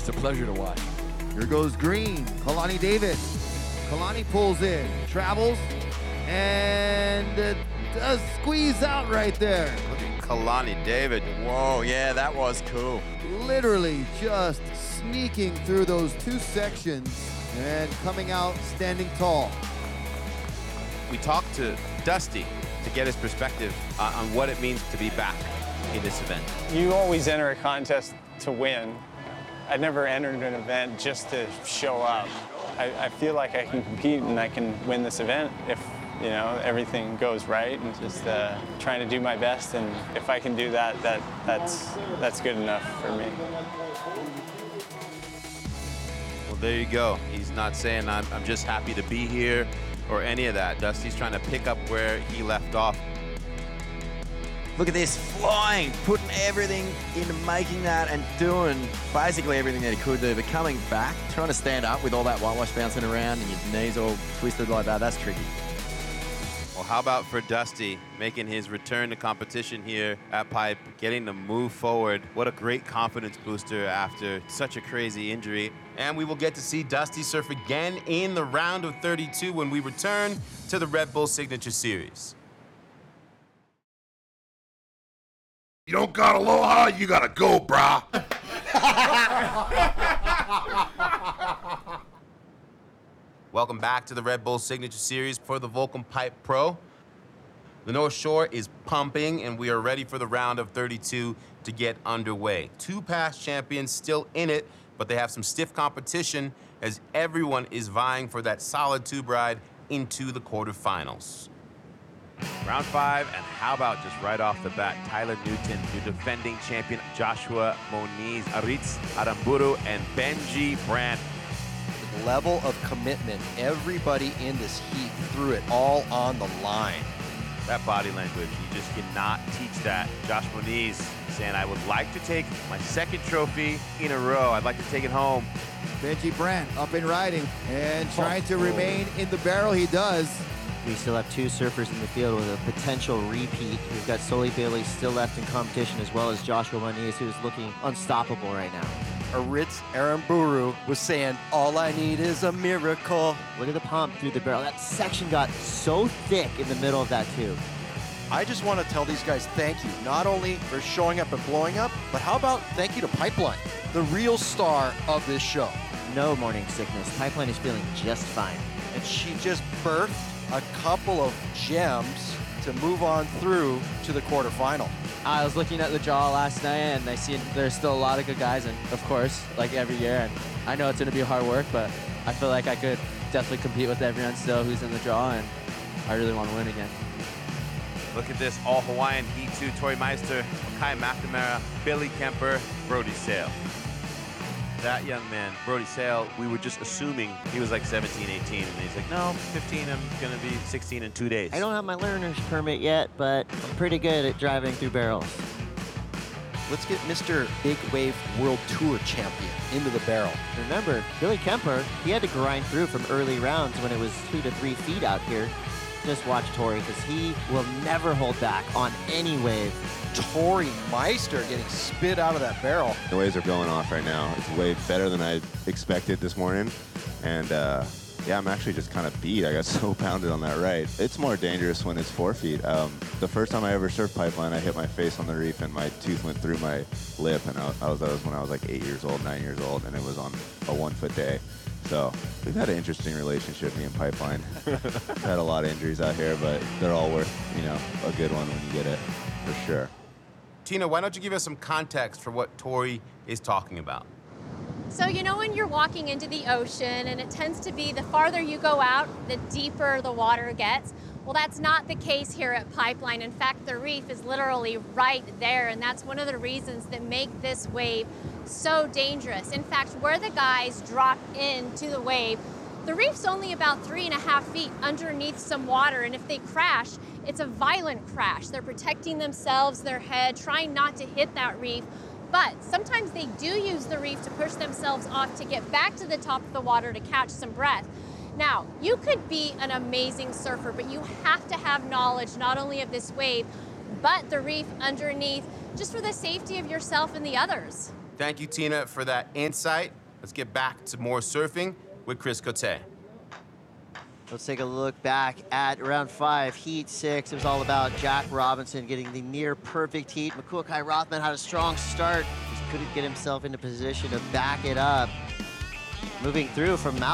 It's a pleasure to watch. Here goes Green, Kalani David. Kalani pulls in, travels, and does squeeze out right there. Look at Kalani David. Whoa, yeah, that was cool. Literally just sneaking through those two sections and coming out standing tall. We talked to Dusty to get his perspective on what it means to be back in this event. You always enter a contest to win. I never entered an event just to show up. I feel like I can compete and I can win this event if, you know, everything goes right, and just trying to do my best. And if I can do that, that's good enough for me. Well, there you go. He's not saying I'm just happy to be here or any of that. Dusty's trying to pick up where he left off. Look at this, flying, putting everything into making that and doing basically everything that he could do, but coming back, trying to stand up with all that whitewash bouncing around and your knees all twisted like that, that's tricky. Well, how about for Dusty making his return to competition here at Pipe, getting to move forward. What a great confidence booster after such a crazy injury. And we will get to see Dusty surf again in the round of 32 when we return to the Red Bull Signature Series. You don't got aloha, you gotta go, brah. Welcome back to the Red Bull Signature Series for the Volcom Pipe Pro. The North Shore is pumping, and we are ready for the round of 32 to get underway. Two past champions still in it, but they have some stiff competition as everyone is vying for that solid tube ride into the quarterfinals. Round 5, and how about just right off the bat, Tyler Newton, your defending champion, Joshua Moniz, Aritz Aramburu, and Benji Brandt. The level of commitment, everybody in this heat threw it all on the line. That body language, you just cannot teach that. Josh Moniz saying, I would like to take my second trophy in a row. I'd like to take it home. Benji Brandt up and riding and trying to remain in the barrel. He does. We still have two surfers in the field with a potential repeat. We've got Sully Bailey still left in competition, as well as Joshua Moniz, who's looking unstoppable right now. Aritz Aramburu was saying, all I need is a miracle. Look at the pump through the barrel. That section got so thick in the middle of that tube. I just want to tell these guys thank you, not only for showing up and blowing up, but how about thank you to Pipeline, the real star of this show. No morning sickness. Pipeline is feeling just fine. And she just birthed a couple of gems to move on through to the quarterfinal. I was looking at the draw last night, and I see there's still a lot of good guys, and of course, like every year, and I know it's going to be hard work, but I feel like I could definitely compete with everyone still who's in the draw, and I really want to win again. Look at this all-Hawaiian Heat 2, Tori Meister, Kai McNamara, Billy Kemper, Brody Sale. That young man, Brody Sale, we were just assuming he was like 17, 18, and he's like, no, 15, I'm going to be 16 in 2 days. I don't have my learner's permit yet, but I'm pretty good at driving through barrels. Let's get Mr. Big Wave World Tour champion into the barrel. Remember, Billy Kemper, he had to grind through from early rounds when it was 2 to 3 feet out here. Just watch Tori, because he will never hold back on any wave. Tori Meister getting spit out of that barrel. The waves are going off right now. It's way better than I expected this morning. And yeah, I'm actually just kind of beat. I got so pounded on that right. It's more dangerous when it's 4 feet. The first time I ever surfed Pipeline, I hit my face on the reef and my tooth went through my lip. And that was when I was like 8 years old, 9 years old, and it was on a 1 foot day. So we've had an interesting relationship, me and Pipeline. Had a lot of injuries out here, but they're all worth, you know, a good one when you get it, for sure. Tina, why don't you give us some context for what Tori is talking about? So, you know, when you're walking into the ocean, and it tends to be the farther you go out, the deeper the water gets. Well, that's not the case here at Pipeline. In fact, the reef is literally right there, and that's one of the reasons that make this wave so dangerous. In fact, where the guys drop into the wave, the reef's only about 3.5 feet underneath some water, and if they crash, it's a violent crash. They're protecting themselves, their head, trying not to hit that reef. But sometimes they do use the reef to push themselves off to get back to the top of the water to catch some breath. Now, you could be an amazing surfer, but you have to have knowledge not only of this wave, but the reef underneath, just for the safety of yourself and the others. Thank you, Tina, for that insight. Let's get back to more surfing with Chris Cote. Let's take a look back at round 5, heat 6. It was all about Jack Robinson getting the near perfect heat. Makuakai Rothman had a strong start, just couldn't get himself into position to back it up. Moving through from Mount